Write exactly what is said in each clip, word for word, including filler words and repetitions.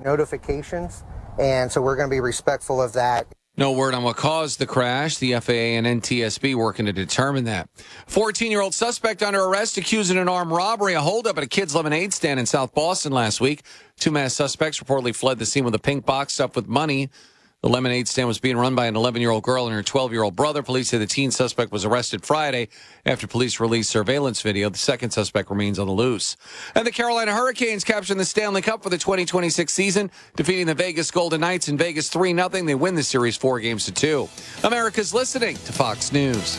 notifications, and so we're going to be respectful of that. No word on what caused the crash. The F A A and N T S B working to determine that. fourteen-year-old suspect under arrest accused in an armed robbery, a holdup at a kid's lemonade stand in South Boston last week. Two masked suspects reportedly fled the scene with a pink box stuffed with money. The lemonade stand was being run by an eleven-year-old girl and her twelve-year-old brother. Police say the teen suspect was arrested Friday after police released surveillance video. The second suspect remains on the loose. And the Carolina Hurricanes captured the Stanley Cup for the twenty twenty-six season, defeating the Vegas Golden Knights in Vegas three nothing. They win the series four games to two. America's listening to Fox News.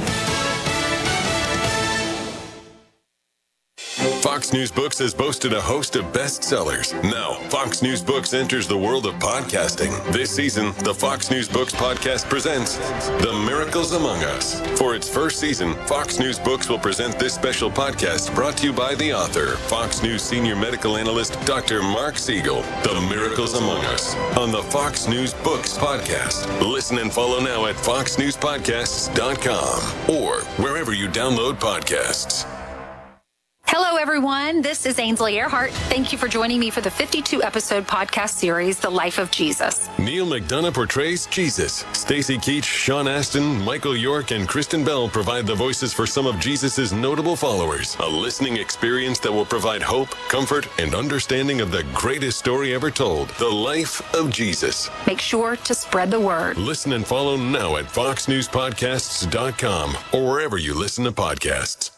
Fox News Books has boasted a host of bestsellers. Now, Fox News Books enters the world of podcasting. This season, the Fox News Books podcast presents The Miracles Among Us. For its first season, Fox News Books will present this special podcast brought to you by the author, Fox News senior medical analyst, Doctor Mark Siegel. The Miracles Among Us on the Fox News Books podcast. Listen and follow now at fox news podcasts dot com or wherever you download podcasts. Hello, everyone. This is Ainsley Earhart. Thank you for joining me for the fifty-two episode podcast series, The Life of Jesus. Neil McDonough portrays Jesus. Stacy Keach, Sean Astin, Michael York, and Kristen Bell provide the voices for some of Jesus' notable followers. A listening experience that will provide hope, comfort, and understanding of the greatest story ever told, The Life of Jesus. Make sure to spread the word. Listen and follow now at fox news podcasts dot com or wherever you listen to podcasts.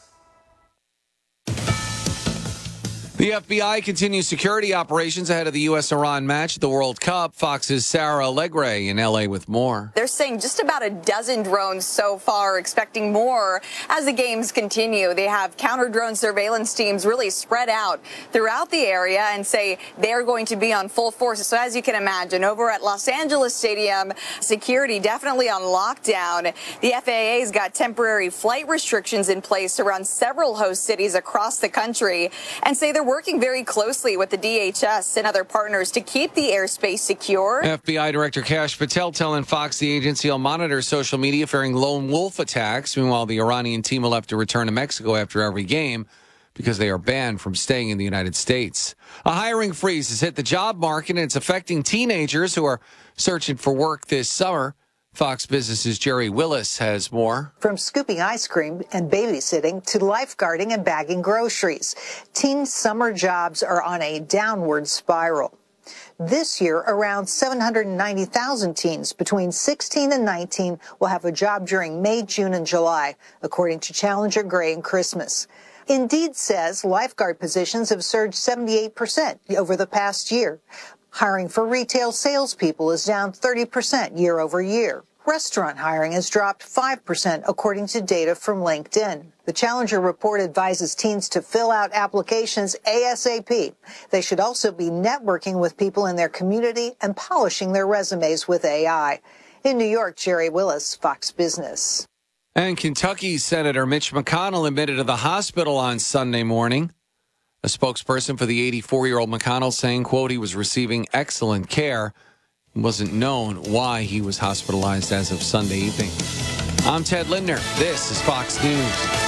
The F B I continues security operations ahead of the U S Iran match at the World Cup. Fox's Sarah Allegre in L A with more. They're saying just about a dozen drones so far, expecting more as the games continue. They have counter-drone surveillance teams really spread out throughout the area and say they're going to be on full force. So as you can imagine, over at Los Angeles Stadium, security definitely on lockdown. The F A A's got temporary flight restrictions in place around several host cities across the country and say they're working very closely with the D H S and other partners to keep the airspace secure. F B I Director Kash Patel telling Fox the agency will monitor social media fearing lone wolf attacks. Meanwhile, the Iranian team will have to return to Mexico after every game because they are banned from staying in the United States. A hiring freeze has hit the job market, and it's affecting teenagers who are searching for work this summer. Fox Business's Jerry Willis has more. From scooping ice cream and babysitting to lifeguarding and bagging groceries, teen summer jobs are on a downward spiral. This year, around seven hundred ninety thousand teens between sixteen and nineteen will have a job during May, June, and July, according to Challenger Gray and Christmas. Indeed says lifeguard positions have surged seventy-eight percent over the past year. Hiring for retail salespeople is down thirty percent year over year. Restaurant hiring has dropped five percent, according to data from LinkedIn. The Challenger report advises teens to fill out applications ASAP. They should also be networking with people in their community and polishing their resumes with A I. In New York, Jerry Willis, Fox Business. And Kentucky Senator Mitch McConnell admitted to the hospital on Sunday morning. A spokesperson for the eighty-four-year-old McConnell saying, quote, he was receiving excellent care. It wasn't known why he was hospitalized as of Sunday evening. I'm Ted Lindner. This is Fox News.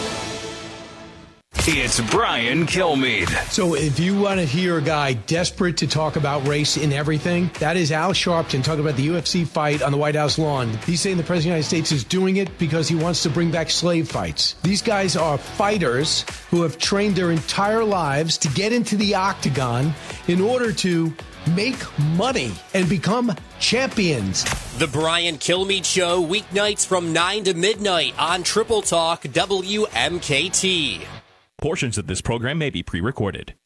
It's Brian Kilmeade. So if you want to hear a guy desperate to talk about race in everything, that is Al Sharpton talking about the U F C fight on the White House lawn. He's saying the President of the United States is doing it because he wants to bring back slave fights. These guys are fighters who have trained their entire lives to get into the octagon in order to make money and become champions. The Brian Kilmeade Show, weeknights from nine to midnight on Triple Talk W M K T. Portions of this program may be pre-recorded.